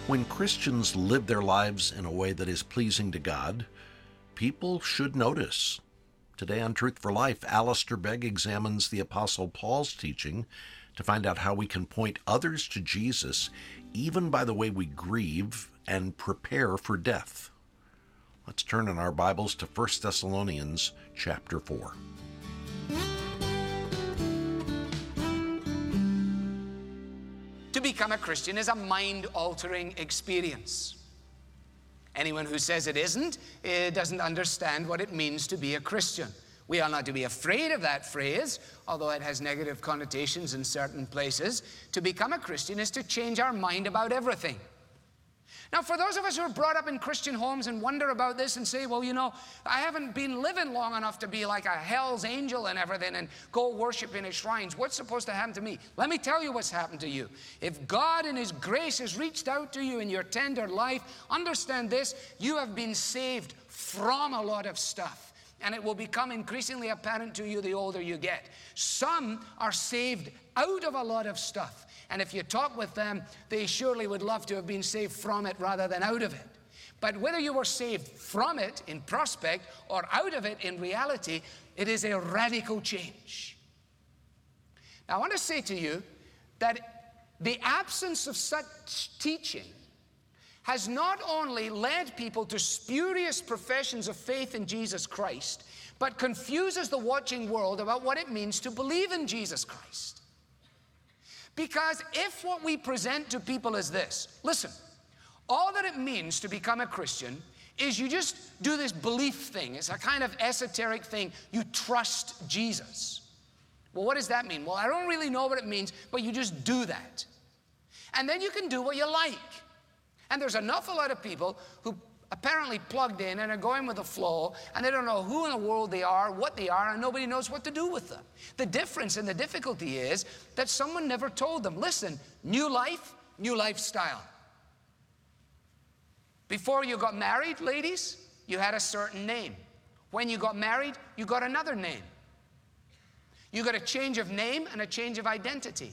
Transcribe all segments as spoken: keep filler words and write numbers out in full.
When Christians live their lives in a way that is pleasing to God, people should notice. Today on Truth for Life, Alistair Begg examines the Apostle Paul's teaching to find out how we can point others to Jesus even by the way we grieve and prepare for death. Let's turn in our Bibles to First Thessalonians chapter four. To become a Christian is a mind-altering experience. Anyone who says it isn't, it doesn't understand what it means to be a Christian. We are not to be afraid of that phrase, although it has negative connotations in certain places. To become a Christian is to change our mind about everything. Now, for those of us who are brought up in Christian homes and wonder about this and say, well, you know, I haven't been living long enough to be like a hell's angel and everything and go worship in his shrines. What's supposed to happen to me? Let me tell you what's happened to you. If God in his grace has reached out to you in your tender life, understand this, you have been saved from a lot of stuff. And it will become increasingly apparent to you the older you get. Some are saved out of a lot of stuff. And if you talk with them, they surely would love to have been saved from it rather than out of it. But whether you were saved from it in prospect or out of it in reality, it is a radical change. Now, I want to say to you that the absence of such teaching has not only led people to spurious professions of faith in Jesus Christ, but confuses the watching world about what it means to believe in Jesus Christ. Because if what we present to people is this, listen, all that it means to become a Christian is you just do this belief thing. It's a kind of esoteric thing. You trust Jesus. Well, what does that mean? Well, I don't really know what it means, but you just do that. And then you can do what you like. And there's an awful lot of people who apparently plugged in and are going with the flow, and they don't know who in the world they are, what they are, and nobody knows what to do with them. The difference and the difficulty is that someone never told them, listen, new life, new lifestyle. Before you got married, ladies, you had a certain name. When you got married, you got another name. You got a change of name and a change of identity.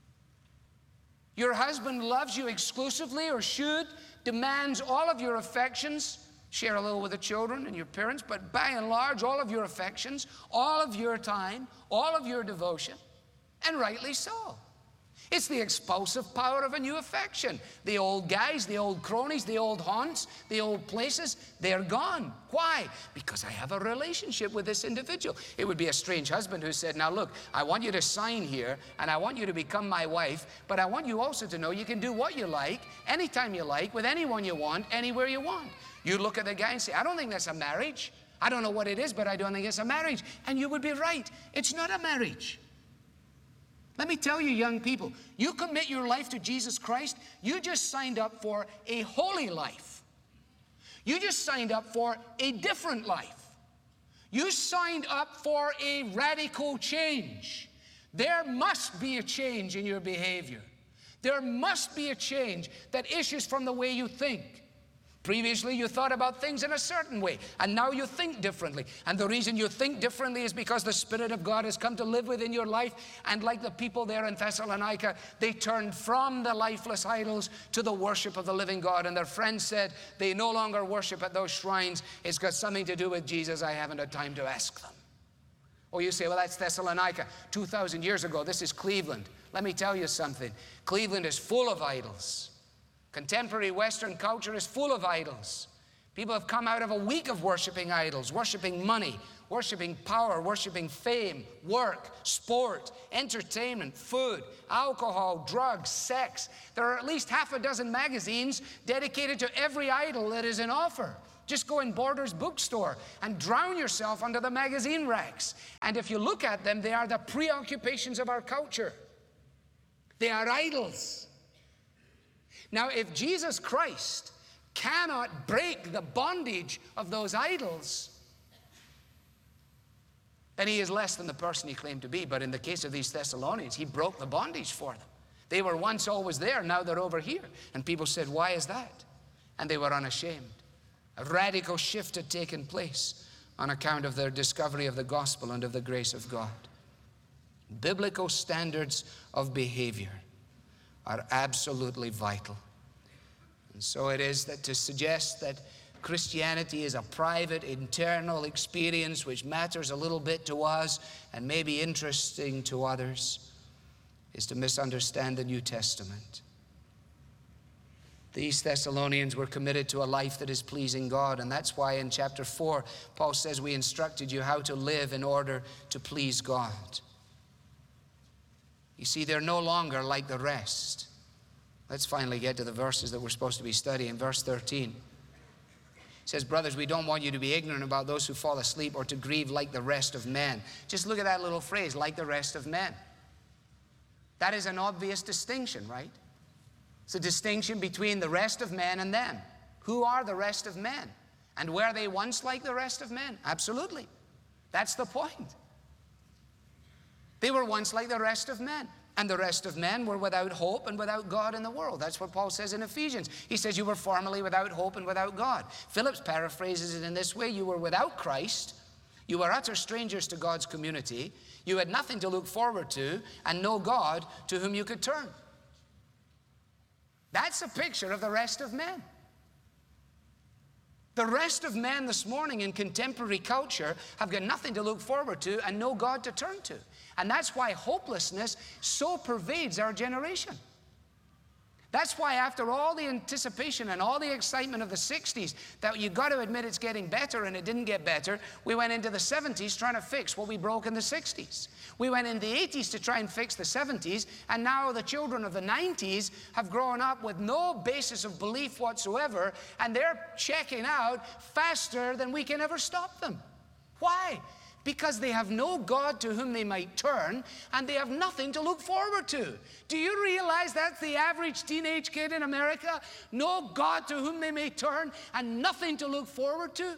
Your husband loves you exclusively, or should, demands all of your affections, share a little with the children and your parents, but by and large, all of your affections, all of your time, all of your devotion, and rightly so. It's the expulsive power of a new affection. The old guys, the old cronies, the old haunts, the old places, they're gone. Why? Because I have a relationship with this individual. It would be a strange husband who said, now look, I want you to sign here, and I want you to become my wife, but I want you also to know you can do what you like, anytime you like, with anyone you want, anywhere you want. You look at the guy and say, I don't think that's a marriage. I don't know what it is, but I don't think it's a marriage. And you would be right. It's not a marriage. Let me tell you, young people, you commit your life to Jesus Christ, you just signed up for a holy life. You just signed up for a different life. You signed up for a radical change. There must be a change in your behavior. There must be a change that issues from the way you think. Previously, you thought about things in a certain way, and now you think differently. And the reason you think differently is because the Spirit of God has come to live within your life. And like the people there in Thessalonica, they turned from the lifeless idols to the worship of the living God. And their friends said they no longer worship at those shrines. It's got something to do with Jesus. I haven't had time to ask them. Or you say, well, that's Thessalonica. two thousand years ago, this is Cleveland. Let me tell you something. Cleveland is full of idols. Contemporary Western culture is full of idols. People have come out of a week of worshiping idols, worshiping money, worshiping power, worshiping fame, work, sport, entertainment, food, alcohol, drugs, sex. There are at least half a dozen magazines dedicated to every idol that is in offer. Just go in Borders bookstore and drown yourself under the magazine racks. And if you look at them, they are the preoccupations of our culture. They are idols. Now, if Jesus Christ cannot break the bondage of those idols, then he is less than the person he claimed to be. But in the case of these Thessalonians, he broke the bondage for them. They were once always there, now they're over here. And people said, why is that? And they were unashamed. A radical shift had taken place on account of their discovery of the gospel and of the grace of God. Biblical standards of behavior are absolutely vital. And so it is that to suggest that Christianity is a private, internal experience which matters a little bit to us and may be interesting to others is to misunderstand the New Testament. These Thessalonians were committed to a life that is pleasing God, and that's why in chapter four, Paul says, we instructed you how to live in order to please God. You see, they're no longer like the rest. Let's finally get to the verses that we're supposed to be studying. Verse thirteen. It says, brothers, we don't want you to be ignorant about those who fall asleep or to grieve like the rest of men. Just look at that little phrase, like the rest of men. That is an obvious distinction, right? It's a distinction between the rest of men and them. Who are the rest of men? And were they once like the rest of men? Absolutely. That's the point. They were once like the rest of men. And the rest of men were without hope and without God in the world. That's what Paul says in Ephesians. He says you were formerly without hope and without God. Phillips paraphrases it in this way. You were without Christ. You were utter strangers to God's community. You had nothing to look forward to and no God to whom you could turn. That's a picture of the rest of men. The rest of men this morning in contemporary culture have got nothing to look forward to and no God to turn to. And that's why hopelessness so pervades our generation. That's why after all the anticipation and all the excitement of the sixties, that you've got to admit it's getting better, and it didn't get better, we went into the seventies trying to fix what we broke in the sixties. We went in the eighties to try and fix the seventies, and now the children of the nineties have grown up with no basis of belief whatsoever, and they're checking out faster than we can ever stop them. Why? Because they have no God to whom they might turn, and they have nothing to look forward to. Do you realize that's the average teenage kid in America? No God to whom they may turn, and nothing to look forward to.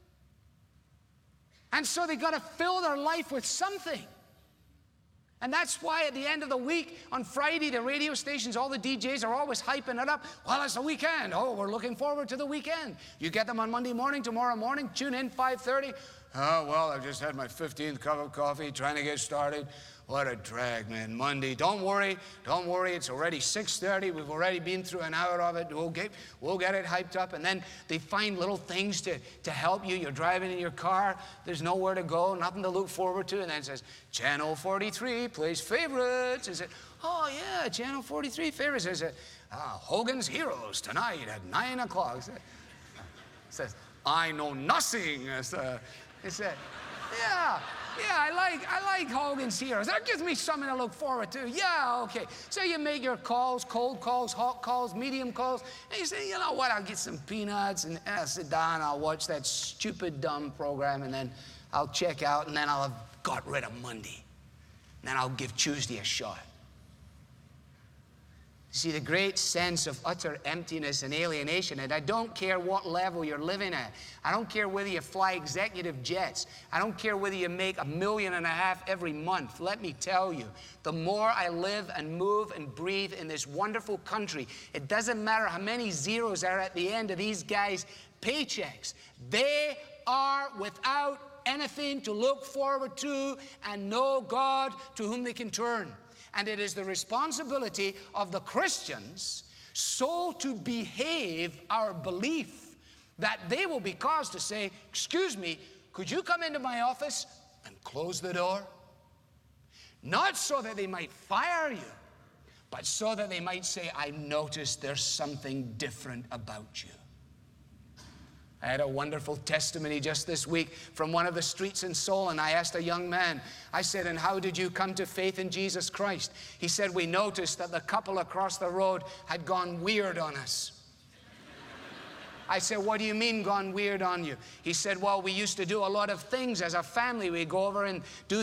And so they've got to fill their life with something. And that's why at the end of the week, on Friday, the radio stations, all the D Js are always hyping it up. Well, it's the weekend. Oh, we're looking forward to the weekend. You get them on Monday morning, tomorrow morning, tune in, five thirty. Oh, well, I've just had my fifteenth cup of coffee, trying to get started. What a drag, man. Monday. Don't worry. Don't worry. It's already six thirty. We've already been through an hour of it. We'll get, we'll get it hyped up. And then they find little things to, to help you. You're driving in your car. There's nowhere to go, nothing to look forward to. And then it says, Channel forty-three plays favorites. Is it? Oh, yeah, Channel forty-three favorites. Is it? Ah, Hogan's Heroes tonight at nine o'clock. It says, I know nothing. It's, uh, it's uh, yeah. Yeah, I like, I like Hogan's Heroes. That gives me something to look forward to. Yeah, okay. So you make your calls, cold calls, hot calls, medium calls, and you say, you know what, I'll get some peanuts, and I'll sit down, I'll watch that stupid, dumb program, and then I'll check out, and then I'll have got rid of Monday. And then I'll give Tuesday a shot. You see, the great sense of utter emptiness and alienation, and I don't care what level you're living at. I don't care whether you fly executive jets. I don't care whether you make a million and a half every month. Let me tell you, the more I live and move and breathe in this wonderful country, it doesn't matter how many zeros are at the end of these guys' paychecks. They are without anything to look forward to and no God to whom they can turn. And it is the responsibility of the Christians so to behave our belief that they will be caused to say, excuse me, could you come into my office and close the door? Not so that they might fire you, but so that they might say, I noticed there's something different about you. I had a wonderful testimony just this week from one of the streets in Seoul, and I asked a young man, I said, and how did you come to faith in Jesus Christ? He said, we noticed that the couple across the road had gone weird on us. I said, what do you mean gone weird on you? He said, well, we used to do a lot of things as a family. We'd go over and do